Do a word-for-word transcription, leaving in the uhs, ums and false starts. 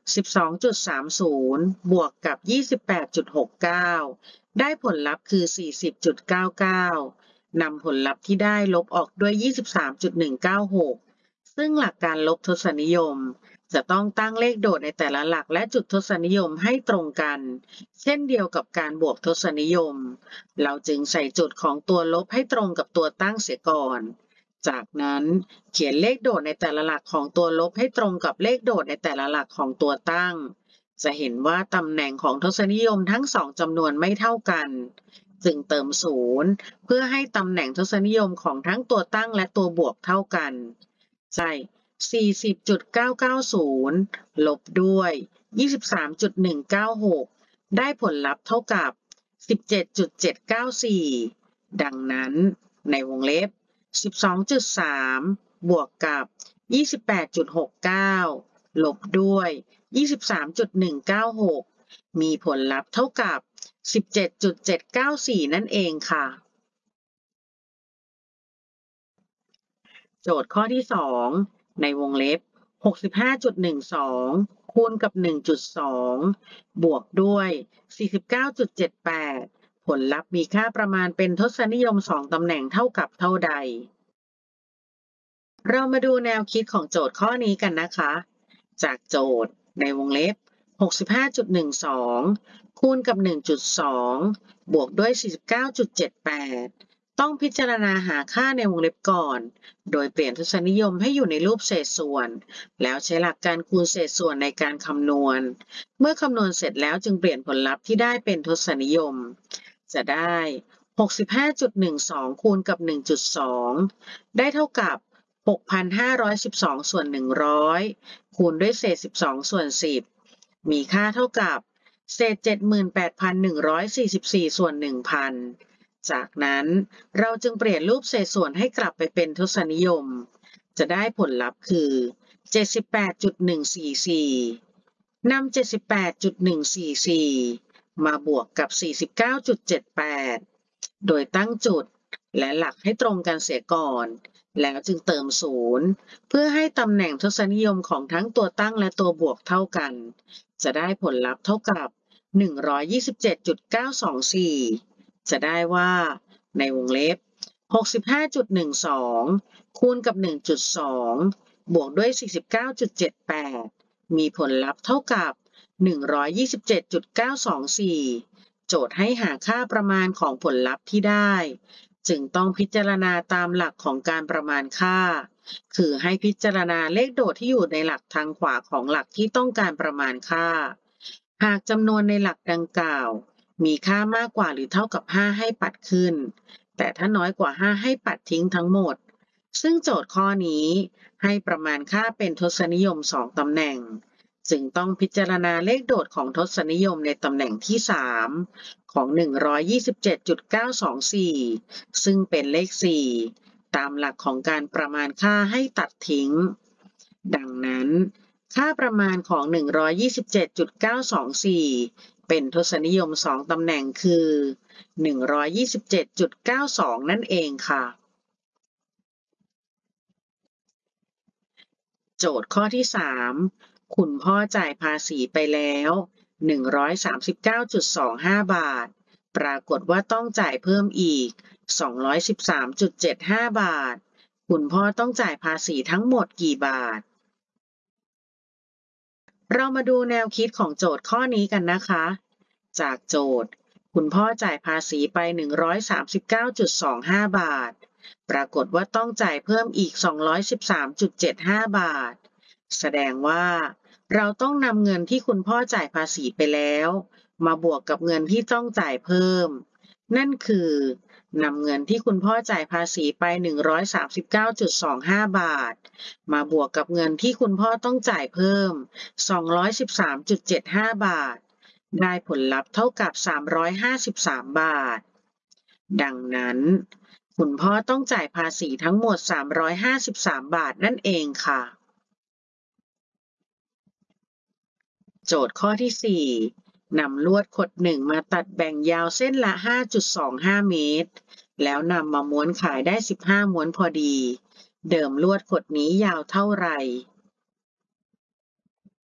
สิบสองจุดสามศูนย์ บวกกับ ยี่สิบแปดจุดหกเก้า ได้ผลลัพธ์คือ สี่สิบจุดเก้าเก้า นำผลลัพธ์ที่ได้ลบออกด้วย ยี่สิบสามจุดหนึ่งเก้าหก ซึ่งหลักการลบทศนิยมจะต้องตั้งเลขโดดในแต่ละหลักและจุดทศนิยมให้ตรงกัน เช่นเดียวกับการบวกทศนิยม เราจึงใส่จุดของตัวลบให้ตรงกับตัวตั้งเสียก่อน จากนั้นเขียนเลขโดดในแต่ละหลักของตัวลบให้ตรงกับเลขโดดในแต่ละหลักของตัวตั้ง จะเห็นว่าตำแหน่งของทศนิยมทั้งสองจำนวนไม่เท่ากัน จึงเติมศูนย์เพื่อให้ตำแหน่งทศนิยมของทั้งตัวตั้งและตัวบวกเท่ากันใช่ สี่สิบจุดเก้าเก้าศูนย์ ลบด้วย ยี่สิบสามจุดหนึ่งเก้าหก ได้ผลลัพธ์เท่ากับ สิบเจ็ดจุดเจ็ดเก้าสี่ ดังนั้นในวงเล็บ สิบสองจุดสาม บวกกับ ยี่สิบแปดจุดหกเก้า ลบด้วย ยี่สิบสามจุดหนึ่งเก้าหก มีผลลัพธ์เท่ากับ สิบเจ็ดจุดเจ็ดเก้าสี่ นั่นเองค่ะโจทย์ข้อที่สองในวงเล็บ หกสิบห้าจุดหนึ่งสอง คูณกับ หนึ่งจุดสอง บวกด้วย สี่สิบเก้าจุดเจ็ดแปด ผลลัพธ์มีค่าประมาณเป็นทศนิยมสองตำแหน่งเท่ากับเท่าใด เรามาดูแนวคิดของโจทย์ข้อนี้กันนะคะ จากโจทย์ในวงเล็บ หกสิบห้าจุดหนึ่งสอง คูณกับ หนึ่งจุดสอง บวกด้วย สี่สิบเก้าจุดเจ็ดแปด ต้องพิจารณาหาค่าในวงเล็บก่อน โดยเปลี่ยนทศนิยมให้อยู่ในรูปเศษส่วน แล้วใช้หลักการคูณเศษส่วนในการคำนวณ เมื่อคำนวณเสร็จแล้วจึงเปลี่ยนผลลัพธ์ที่ได้เป็นทศนิยม จะได้ หกสิบห้าจุดหนึ่งสอง คูณกับ หนึ่งจุดสอง ได้เท่ากับ หกพันห้าร้อยสิบสอง ส่วน หนึ่งร้อย คูณด้วยเศษ สิบสอง ส่วน สิบ มีค่าเท่ากับ เศษ เจ็ดหมื่นแปดพันหนึ่งร้อยสี่สิบสี่ ส่วน หนึ่งพัน จากนั้นเราจึงเปลี่ยนรูปเศษส่วนให้กลับไปเป็นทศนิยม จะได้ผลลัพธ์คือ เจ็ดสิบแปดจุดหนึ่งสี่สี่ นำ เจ็ดสิบแปดจุดหนึ่งสี่สี่ มาบวกกับ สี่สิบเก้าจุดเจ็ดแปด โดยตั้งจุดและหลักให้ตรงกันเสียก่อน แล้วจึงเติมศูนย์เพื่อให้ตำแหน่งทศนิยมของทั้งตัวตั้งและตัวบวกเท่ากัน จะได้ผลลัพธ์เท่ากับ หนึ่งร้อยยี่สิบเจ็ดจุดเก้าสองสี่ จะได้ว่าในวงเล็บ หกสิบห้าจุดหนึ่งสอง คูณกับ หนึ่งจุดสอง บวกด้วย สี่สิบเก้าจุดเจ็ดแปด มีผลลัพธ์เท่ากับ หนึ่งร้อยยี่สิบเจ็ดจุดเก้าสองสี่ โจทย์ให้หาค่าประมาณของผลลัพธ์ที่ได้จึงต้องพิจารณาตามหลักของการประมาณค่าคือให้พิจารณาเลขโดดที่อยู่ในหลักทางขวาของหลักที่ต้องการประมาณค่าหากจำนวนในหลักดังกล่าวมีค่ามากกว่าหรือเท่ากับห้าให้ปัดขึ้นแต่ถ้าน้อยกว่าห้าให้ปัดทิ้งทั้งหมดซึ่งโจทย์ข้อนี้ให้ประมาณค่าเป็นทศนิยมสองตำแหน่งจึงต้องพิจารณาเลขโดดของทศนิยมในตำแหน่งที่สามของ หนึ่งร้อยยี่สิบเจ็ดจุดเก้าสองสี่ ซึ่งเป็นเลขสี่ตามหลักของการประมาณค่าให้ตัดทิ้งดังนั้นค่าประมาณของ หนึ่งร้อยยี่สิบเจ็ดจุดเก้าสองสี่ เป็นทศนิยมสองตำแหน่งคือ หนึ่งร้อยยี่สิบเจ็ดจุดเก้าสอง นั่นเองค่ะโจทย์ข้อที่สามคุณพ่อจ่ายภาษีไปแล้ว หนึ่งร้อยสามสิบเก้าจุดสองห้า บาทปรากฏว่าต้องจ่ายเพิ่มอีก สองร้อยสิบสามจุดเจ็ดห้า บาทคุณพ่อต้องจ่ายภาษีทั้งหมดกี่บาทเรามาดูแนวคิดของโจทย์ข้อนี้กันนะคะจากโจทย์คุณพ่อจ่ายภาษีไป หนึ่งร้อยสามสิบเก้าจุดสองห้า บาทปรากฏว่าต้องจ่ายเพิ่มอีก สองร้อยสิบสามจุดเจ็ดห้า บาทแสดงว่าเราต้องนำเงินที่คุณพ่อจ่ายภาษีไปแล้วมาบวกกับเงินที่ต้องจ่ายเพิ่มนั่นคือนำเงินที่คุณพ่อจ่ายภาษีไป หนึ่งร้อยสามสิบเก้าจุดสองห้า บาทมาบวกกับเงินที่คุณพ่อต้องจ่ายเพิ่ม สองร้อยสิบสามจุดเจ็ดห้า บาทได้ผลลัพธ์เท่ากับ สามร้อยห้าสิบสาม บาทดังนั้นคุณพ่อต้องจ่ายภาษีทั้งหมด สามร้อยห้าสิบสาม บาทนั่นเองค่ะโจทย์ข้อที่สี่นำลวดขดหนึ่งมาตัดแบ่งยาวเส้นละ ห้าจุดสองห้า เมตรแล้วนำมาม้วนขายได้สิบห้าม้วนพอดีเดิมลวดขดนี้ยาวเท่าไหร่